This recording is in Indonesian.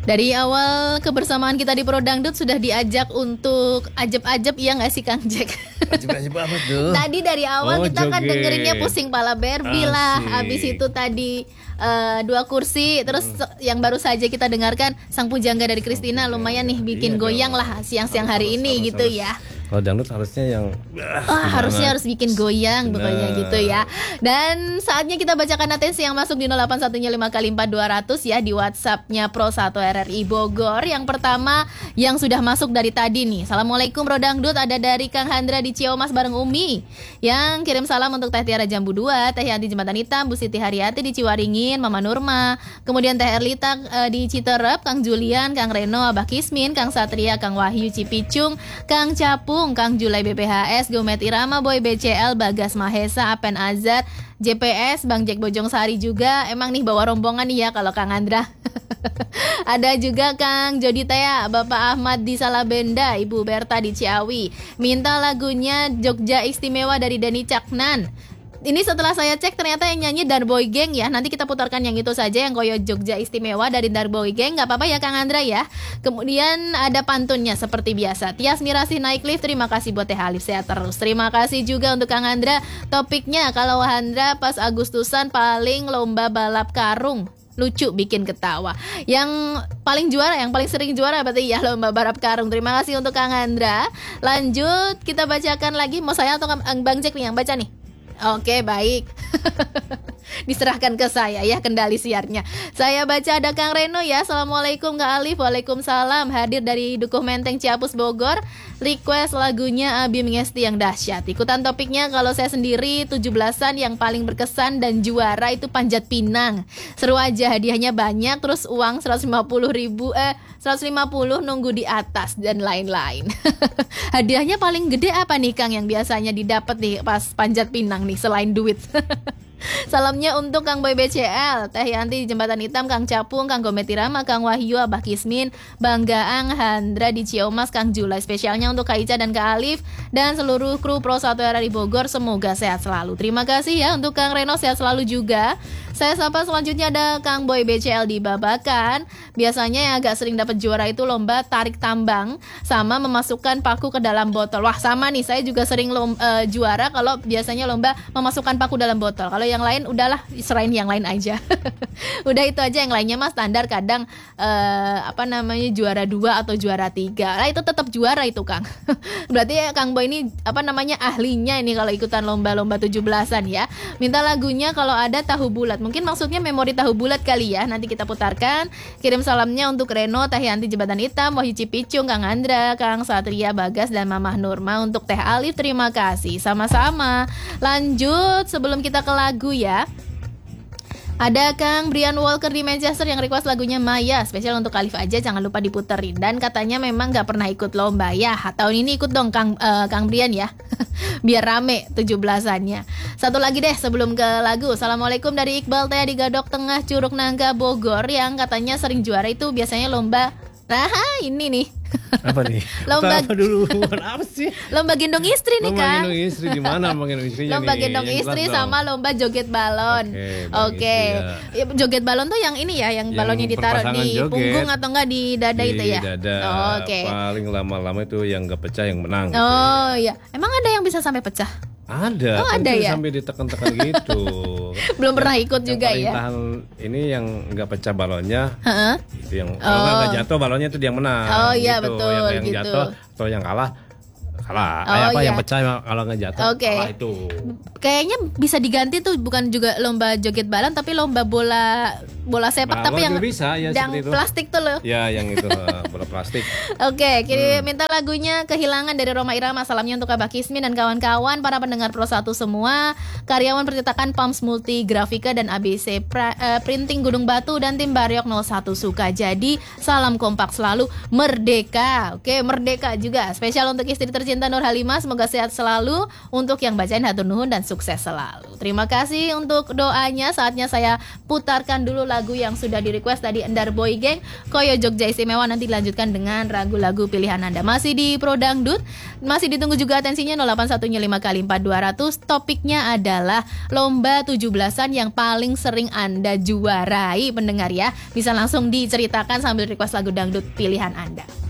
Dari awal kebersamaan kita di Pro Dangdut sudah diajak untuk ajab-ajab, ya nggak sih Kang Jack? Ajab-ajab apa tuh? Tadi dari awal kita kan dengerinnya pusing pala Barbie lah. Habis itu tadi 2 kursi. Terus yang baru saja kita dengarkan Sang Pujangga dari Christina. Lumayan nih bikin goyang lah siang-siang hari ini gitu ya. Kalau dangdut harusnya yang harusnya harus bikin goyang pokoknya gitu ya. Dan saatnya kita bacakan atensi yang masuk di 0815 kali 4200 ya di WhatsApp-nya Pro 1 RRI Bogor. Yang pertama yang sudah masuk dari tadi nih. Assalamualaikum Pro Dangdut, ada dari Kang Handra di Ciamas bareng Umi. Yang kirim salam untuk Teh Tiara Jambu 2, Teh Yanti Jembatan Hitam, Bu Siti Haryati di Ciwaringin, Mama Nurma. Kemudian Teh Erlita di Citerep, Kang Julian, Kang Reno, Abah Kismin, Kang Satria, Kang Wahyu Cipicung, Kang Capu, Kang Julai BPHS, Gomet Irama, Boy BCL, Bagas Mahesa, Apen Azar, JPS, Bang Jack Bojong Sari juga. Emang nih bawa rombongan nih ya kalau Kang Andra. Ada juga Kang Jody Tea, Bapak Ahmad di Salabenda, Ibu Berta di Ciawi. Minta lagunya Jogja Istimewa dari Denny Caknan. Ini setelah saya cek ternyata yang nyanyi Darboy Gang ya. Nanti kita putarkan yang itu saja, yang Koyo Jogja Istimewa dari Darboy Gang. Gak apa-apa ya Kang Andra ya. Kemudian ada pantunnya seperti biasa. Tias Mirasih naik lift, terima kasih buat Teh Alif, sehat terus. Terima kasih juga untuk Kang Andra. Topiknya kalau Andra pas Agustusan paling lomba balap karung. Lucu, bikin ketawa. Yang paling juara, yang paling sering juara berarti ya lomba balap karung. Terima kasih untuk Kang Andra. Lanjut kita bacakan lagi. Mau saya atau Bang Jack nih yang baca nih? Oke, baik. Diserahkan ke saya ya kendali siarnya. Saya baca ada Kang Reno ya. Assalamualaikum Kak Alif. Waalaikumsalam. Hadir dari Dukuh Menteng Ciapus Bogor. Request lagunya Abi Mengesti yang dahsyat. Ikutan topiknya kalau saya sendiri 17-an yang paling berkesan dan juara itu Panjat Pinang. Seru aja, hadiahnya banyak, terus uang 150 nunggu di atas dan lain-lain. Hadiahnya paling gede apa nih Kang yang biasanya didapat nih pas Panjat Pinang nih selain duit? Salamnya untuk Kang Boy BCL, Teh Yanti di Jembatan Hitam, Kang Capung, Kang Gomet Irama, Kang Wahyu, Abah Kismin, Bang Gaang, Handra di Ciamas, Kang Julai. Spesialnya untuk Kak Ica dan Kak Alif dan seluruh kru Pro 1 RRI Bogor. Semoga sehat selalu. Terima kasih ya untuk Kang Reno, sehat selalu juga. Saya sapa selanjutnya ada Kang Boy BCL di Babakan. Biasanya yang agak sering dapat juara itu lomba tarik tambang sama memasukkan paku ke dalam botol. Wah, sama nih, saya juga sering juara kalau biasanya lomba memasukkan paku dalam botol. Kalau yang lain udahlah, serahin yang lain aja. Udah itu aja, yang lainnya mah standar, kadang juara 2 atau juara 3. Nah, itu tetap juara itu Kang. Berarti ya Kang Boy ini ahlinya ini kalau ikutan lomba-lomba 17-an ya. Minta lagunya kalau ada Tahu Bulat. Mungkin maksudnya memori tahu bulat kali ya. Nanti kita putarkan. Kirim salamnya untuk Reno, Teh Yanti Jembatan Hitam, Wahyu Cipicung, Kang Andra, Kang Satria, Bagas, dan Mamah Nurma. Untuk Teh Alif, terima kasih. Sama-sama. Lanjut sebelum kita ke lagu ya. Ada Kang Brian Walker di Manchester yang request lagunya Maya. Spesial untuk Alif aja, jangan lupa diputerin. Dan katanya memang gak pernah ikut lomba ya. Tahun ini ikut dong Kang Brian ya. Biar rame 17-annya. Satu lagi deh sebelum ke lagu. Assalamualaikum dari Iqbal Teh di Gadok Tengah, Curug Nangka, Bogor. Yang katanya sering juara itu biasanya lomba. Nah, ini nih. Apa nih? Lomba apa dulu? Apa sih? Lomba gendong istri nih Kang. Lomba gendong istri di mana? Lomba gendong istrinya Lomba nih? gendong istri sama lomba joget balon. Oke. Ya, joget balon tuh yang ini ya, yang balonnya ditaruh di punggung atau enggak di dada di itu ya? Dada. Oke. Paling lama-lama itu yang enggak pecah yang menang. Oh iya. Emang ada yang bisa sampai pecah? Ada. Oh, ada ya. Sampai ditekan-tekan gitu. Belum pernah ikut yang juga ya. Tahan ini yang enggak pecah balonnya. Itu yang kalau enggak jatuh balonnya itu dia yang menang. Oh iya gitu. betul yang gitu. Jatuh atau yang kalah. Iya. Yang pecah kalau nggak jatuh kalah itu. Kayaknya bisa diganti tuh, bukan juga lomba joget balon tapi lomba bola sepak, tapi yang bisa, ya, yang plastik tuh loh. Ya, yang itu bola plastik. Oke, minta lagunya Kehilangan dari Roma Irama. Salamnya untuk Abah Kismin dan kawan-kawan, para pendengar Pro 1 semua, karyawan percetakan Pams Multi Grafika dan ABC Printing Gunung Batu dan tim Baryok 01 Sukajadi. Salam kompak selalu, merdeka. Oke, merdeka juga. Spesial untuk istri tercinta Cinta Nur Halimah, semoga sehat selalu. Untuk yang bacain hatur nuhun dan sukses selalu. Terima kasih untuk doanya. Saatnya saya putarkan dulu lagu yang sudah di request tadi, Endar Boy Gang, Koyo Jogja Istimewa. Nanti dilanjutkan dengan lagu-lagu pilihan Anda. Masih di Pro Dangdut, masih ditunggu juga atensinya 0815 kali 4200. Topiknya adalah lomba 17-an yang paling sering Anda juarai, pendengar ya. Bisa langsung diceritakan sambil request lagu dangdut pilihan Anda.